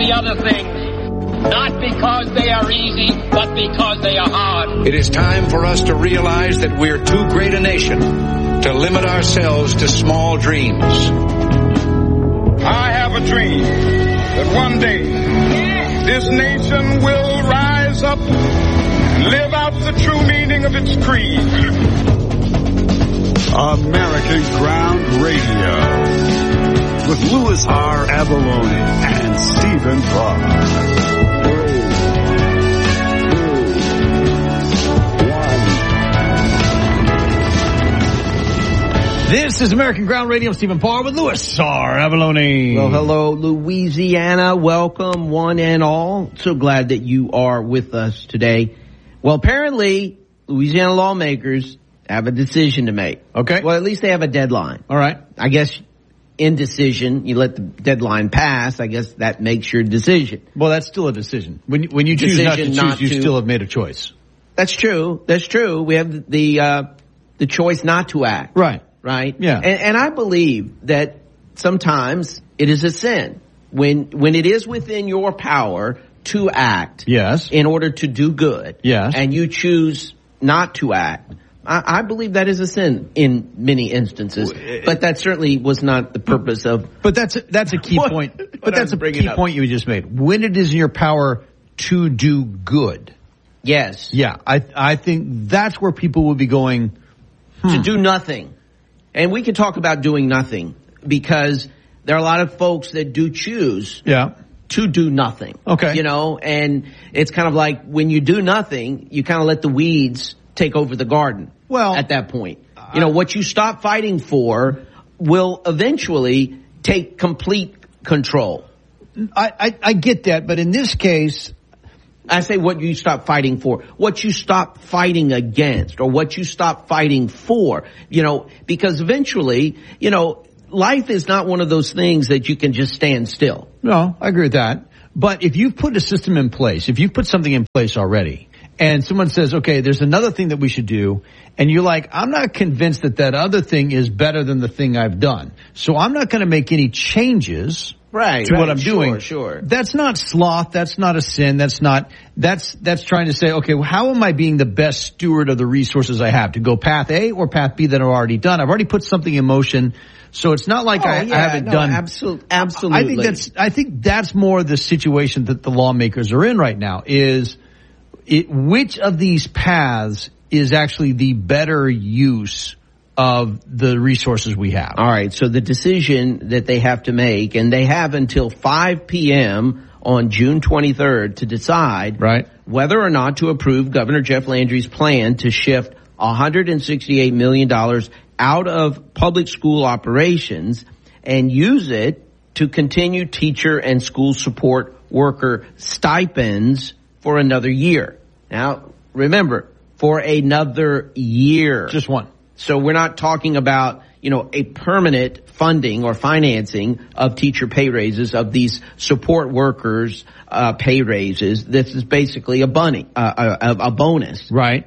the other things, not because they are easy, but because they are hard. It is time for us to realize that we're too great a nation to limit ourselves to small dreams. I have a dream that one day this nation will rise up and live out the true meaning of its creed. American Ground Radio with Louis R. Avalone and Stephen Parr. This is American Ground Radio. I'm Stephen Parr with Louis R. Avalone. Well, hello, Louisiana. Welcome, one and all. So glad that you are with us today. Well, apparently, Louisiana lawmakers have a decision to make. Okay. Well, at least they have a deadline. All right. I guess indecision, you let the deadline pass, I guess that makes your decision. Well, that's still a decision. When you choose not to choose, you still have made a choice. That's true. That's true. We have the choice not to act. Right. Right? Yeah. And I believe that sometimes it is a sin when it is within your power to act. Yes. In order to do good. Yes. And you choose not to act. I believe that is a sin in many instances, but that certainly was not the purpose of. But that's a key point. But that's a key point you just made. When it is in your power to do good. Yes. Yeah. I think that's where people will be going. To do nothing. And we can talk about doing nothing because there are a lot of folks that do choose to do nothing. Okay. You know, and it's kind of like when you do nothing, you kind of let the weeds take over the garden. Well, at that point, you know, what you stop fighting for will eventually take complete control. I get that, but in this case, I say what you stop fighting for, what you stop fighting against, or what you stop fighting for, you know, because eventually, you know, life is not one of those things that you can just stand still. No, I agree with that. But if you've put a system in place, if you've put something in place already, and someone says, okay, there's another thing that we should do, and you're like, I'm not convinced that other thing is better than the thing I've done, so I'm not going to make any changes. Right, to what I'm doing. Sure. That's not sloth. That's not a sin. That's trying to say, okay, well, how am I being the best steward of the resources I have to go path A or path B that I've already done? I've already put something in motion. So it's not like I haven't done. Absolutely. I think that's more the situation that the lawmakers are in right now is which of these paths is actually the better use of the resources we have. All right. So the decision that they have to make, and they have until 5 p.m. on June 23rd to decide whether or not to approve Governor Jeff Landry's plan to shift $168 million out of public school operations and use it to continue teacher and school support worker stipends for another year. Now, remember, for another year. Just one. So we're not talking about, you know, a permanent funding or financing of teacher pay raises, of these support workers pay raises. This is basically a bonus. Right.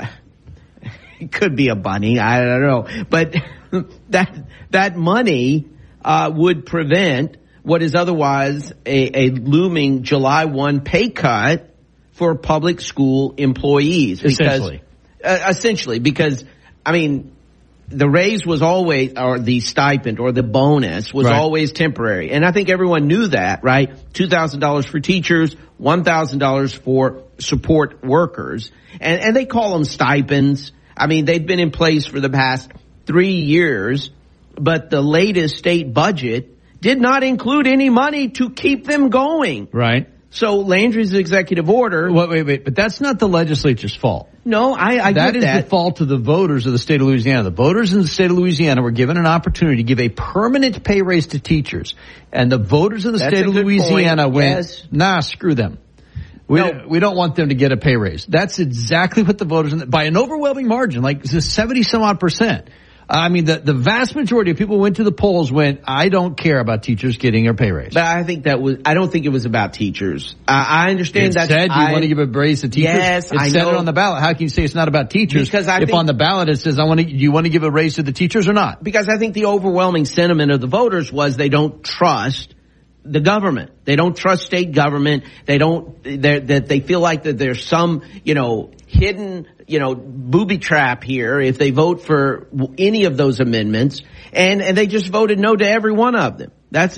It could be a bunny. I don't know. But that money would prevent what is otherwise a looming July 1 pay cut for public school employees. Essentially, because I mean, the raise was always, or the stipend or the bonus was always temporary. And I think everyone knew that, right? $2,000 for teachers, $1,000 for support workers. And they call them stipends. I mean, they've been in place for the past 3 years, but the latest state budget did not include any money to keep them going. Right. So Landry's executive order. Wait. But that's not the legislature's fault. No, I get that. That is the fault of the voters of the state of Louisiana. The voters in the state of Louisiana were given an opportunity to give a permanent pay raise to teachers. And the voters in the state of Louisiana went, nah, screw them. We don't want them to get a pay raise. That's exactly what the voters, by an overwhelming margin, like 70 some odd percent. I mean, the vast majority of people who went to the polls went, I don't care about teachers getting a pay raise. But I don't think it was about teachers. I understand that. It said you want to give a raise to teachers. Yes, I know. It said it on the ballot. How can you say it's not about teachers? Because if on the ballot it says, do you want to give a raise to the teachers or not? Because I think the overwhelming sentiment of the voters was they don't trust the government. They don't trust state government. They feel like that there's some, hidden, booby trap here if they vote for any of those amendments. And they just voted no to every one of them.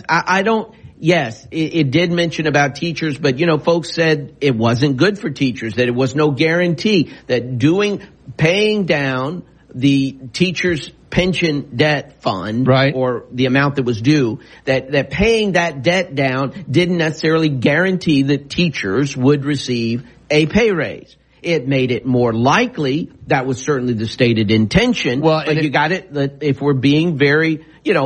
Yes, it did mention about teachers, but folks said it wasn't good for teachers, that it was no guarantee that paying down the teachers' pension debt fund, right, or the amount that was due, that paying that debt down didn't necessarily guarantee that teachers would receive a pay raise. It made it more likely. That was certainly the stated intention. Well, but you got it. That if we're being very,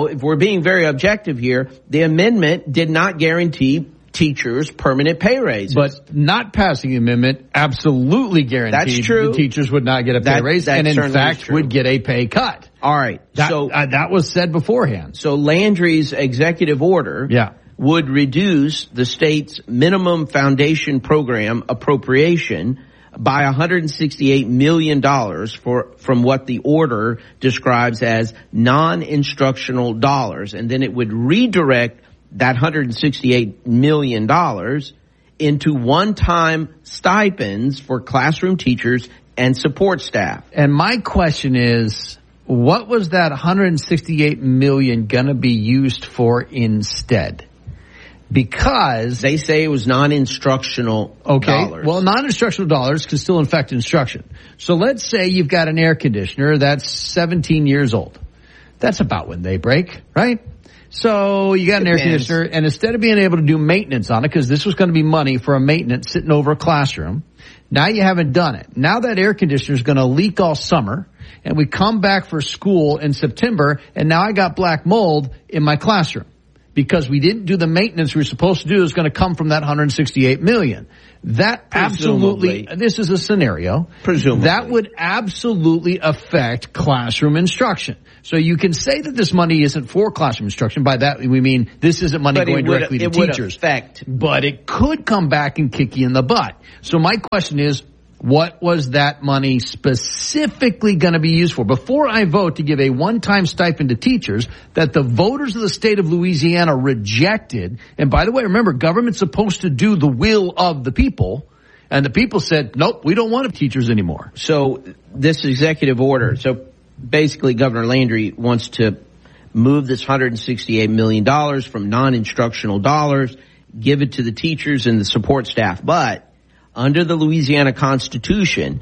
objective here, the amendment did not guarantee teachers permanent pay raises. But not passing the amendment absolutely guaranteed that's true. The teachers would not get a pay raise, and in fact would get a pay cut. All right. That was said beforehand. So Landry's executive order would reduce the state's minimum foundation program appropriation by $168 million from what the order describes as non-instructional dollars. And then it would redirect that $168 million into one-time stipends for classroom teachers and support staff. And my question is, what was that $168 million going to be used for instead? Because they say it was non-instructional dollars. Well, non-instructional dollars can still affect instruction. So let's say you've got an air conditioner that's 17 years old. That's about when they break, right? So you got an air conditioner, and instead of being able to do maintenance on it, because this was going to be money for a maintenance sitting over a classroom, now you haven't done it. Now that air conditioner is going to leak all summer, and we come back for school in September, and now I got black mold in my classroom. Because we didn't do the maintenance we were supposed to do is going to come from that $168 million. That absolutely, this is a scenario. Presumably. That would absolutely affect classroom instruction. So you can say that this money isn't for classroom instruction. By that we mean this isn't money going directly to teachers. But it could come back and kick you in the butt. So my question is, what was that money specifically going to be used for? Before I vote to give a one-time stipend to teachers that the voters of the state of Louisiana rejected, and by the way, remember, government's supposed to do the will of the people, and the people said, nope, we don't want teachers anymore. So this executive order, so basically Governor Landry wants to move this $168 million from non-instructional dollars, give it to the teachers and the support staff, but under the Louisiana Constitution,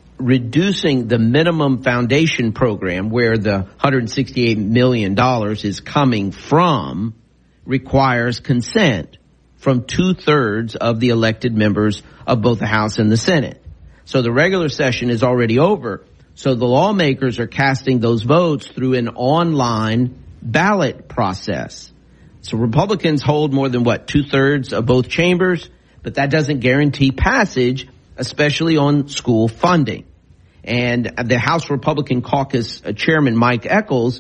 reducing the minimum foundation program where the $168 million is coming from requires consent from 2/3 of the elected members of both the House and the Senate. So the regular session is already over. So the lawmakers are casting those votes through an online ballot process. So Republicans hold more than 2/3 of both chambers, but that doesn't guarantee passage, especially on school funding. And the House Republican Caucus Chairman Mike Echols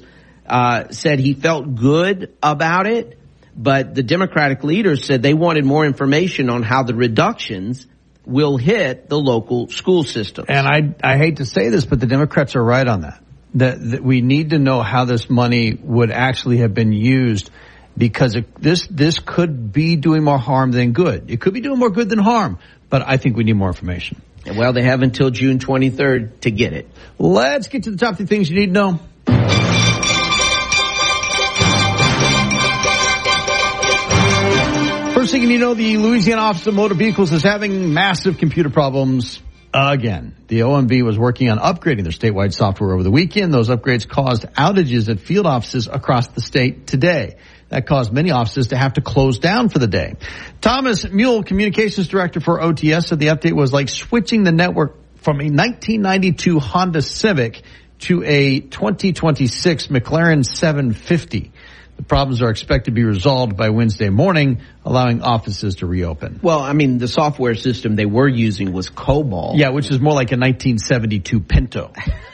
said he felt good about it, but the Democratic leaders said they wanted more information on how the reductions will hit the local school systems. And I hate to say this, but the Democrats are right on that. That we need to know how this money would actually have been used, because this could be doing more harm than good. It could be doing more good than harm, but I think we need more information. Well, they have until June 23rd to get it. Let's get to the top 3 things you need to know. First thing you need to know, the Louisiana Office of Motor Vehicles is having massive computer problems again. The OMV was working on upgrading their statewide software over the weekend. Those upgrades caused outages at field offices across the state today. That caused many offices to have to close down for the day. Thomas Mule, communications director for OTS, said the update was like switching the network from a 1992 Honda Civic to a 2026 McLaren 750. The problems are expected to be resolved by Wednesday morning, allowing offices to reopen. Well, I mean, the software system they were using was COBOL. Yeah, which is more like a 1972 Pinto.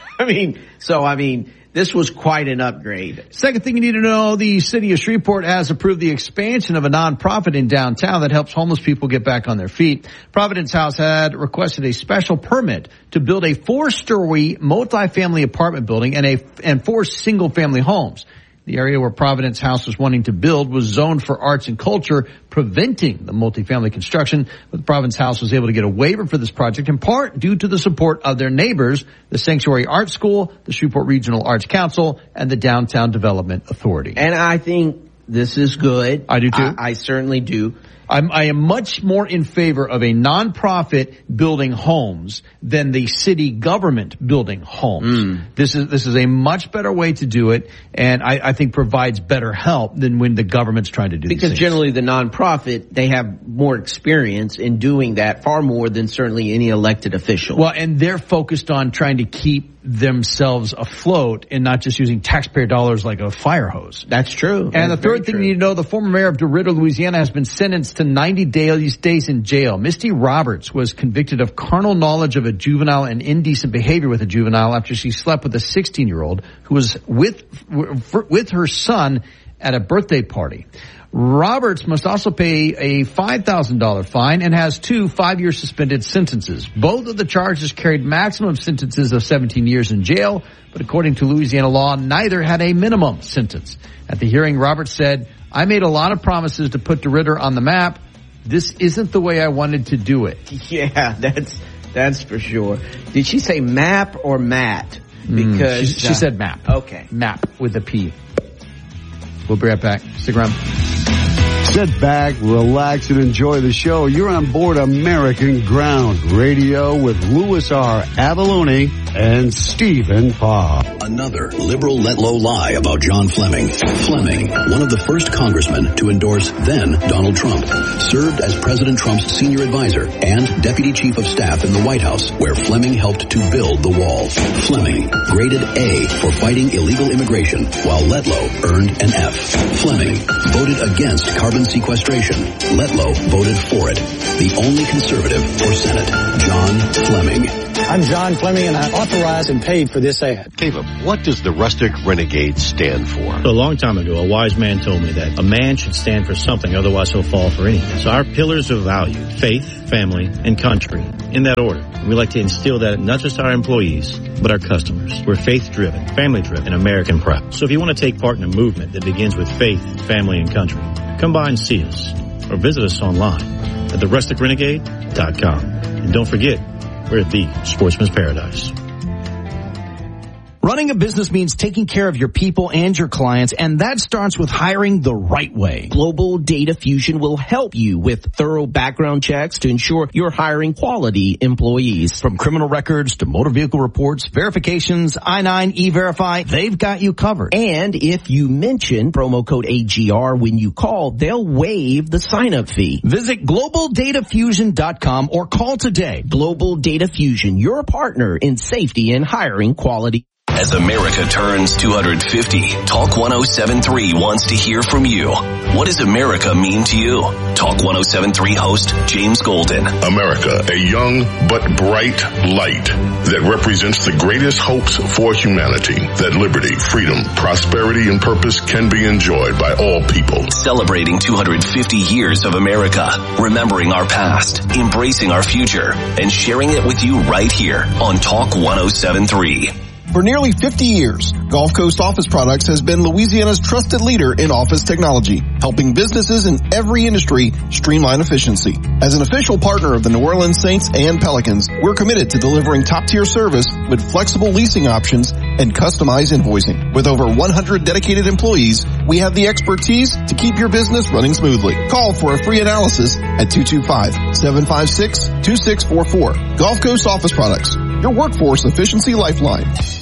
This was quite an upgrade. Second thing you need to know, the city of Shreveport has approved the expansion of a nonprofit in downtown that helps homeless people get back on their feet. Providence House had requested a special permit to build a 4-story multifamily apartment building and 4 single-family homes. The area where Providence House was wanting to build was zoned for arts and culture, preventing the multifamily construction. But Providence House was able to get a waiver for this project in part due to the support of their neighbors, the Sanctuary Art School, the Shreveport Regional Arts Council, and the Downtown Development Authority. And I think this is good. I do too. I certainly do. I am much more in favor of a nonprofit building homes than the city government building homes. This is a much better way to do it, and I think provides better help than when the government's trying to do these things. Because generally the nonprofit, they have more experience in doing that, far more than certainly any elected official. Well, and they're focused on trying to keep themselves afloat and not just using taxpayer dollars like a fire hose. That's true. And the third thing you need to know, the former mayor of DeRidder, Louisiana, has been sentenced to 90 days in jail. Misty Roberts was convicted of carnal knowledge of a juvenile and indecent behavior with a juvenile after she slept with a 16-year-old who was with her son at a birthday party. Roberts must also pay a $5,000 fine and has 2 5-year suspended sentences. Both of the charges carried maximum sentences of 17 years in jail, but according to Louisiana law, neither had a minimum sentence. At the hearing, Roberts said, "I made a lot of promises to put DeRidder on the map. This isn't the way I wanted to do it." Yeah, that's for sure. Did she say map or mat? Because she said map. Okay. Map with a P. We'll be right back. Stick around. Sit back, relax, and enjoy the show. You're on board American Ground Radio with Louis R. Avalone and Stephen Parr. Another liberal let low lie about John Fleming. Fleming, one of the first congressmen to endorse then Donald Trump, served as President Trump's senior advisor and deputy chief of staff in the White House, where Fleming helped to build the wall. Fleming graded A for fighting illegal immigration, while Letlow earned an F. Fleming voted against carbon sequestration. Letlow voted for it. The only conservative for Senate, John Fleming. I'm John Fleming, and I authorized and paid for this ad. Caleb, what does the Rustic Renegade stand for? A long time ago, a wise man told me that a man should stand for something, otherwise he'll fall for anything. So our pillars of value, faith, family, and country, in that order. And we like to instill that in not just our employees, but our customers. We're faith-driven, family-driven, and American proud. So if you want to take part in a movement that begins with faith, family, and country, come by and see us, or visit us online at therusticrenegade.com. And don't forget, we're at the Sportsman's Paradise. Running a business means taking care of your people and your clients, and that starts with hiring the right way. Global Data Fusion will help you with thorough background checks to ensure you're hiring quality employees. From criminal records to motor vehicle reports, verifications, I-9, E-Verify, they've got you covered. And if you mention promo code AGR when you call, they'll waive the sign-up fee. Visit GlobalDataFusion.com or call today. Global Data Fusion, your partner in safety and hiring quality. As America turns 250, Talk 107.3 wants to hear from you. What does America mean to you? Talk 107.3 host James Golden. America, a young but bright light that represents the greatest hopes for humanity, that liberty, freedom, prosperity, and purpose can be enjoyed by all people. Celebrating 250 years of America, remembering our past, embracing our future, and sharing it with you right here on Talk 107.3. For nearly 50 years, Gulf Coast Office Products has been Louisiana's trusted leader in office technology, helping businesses in every industry streamline efficiency. As an official partner of the New Orleans Saints and Pelicans, we're committed to delivering top-tier service with flexible leasing options and customized invoicing. With over 100 dedicated employees, we have the expertise to keep your business running smoothly. Call for a free analysis at 225-756-2644. Gulf Coast Office Products, your workforce efficiency lifeline.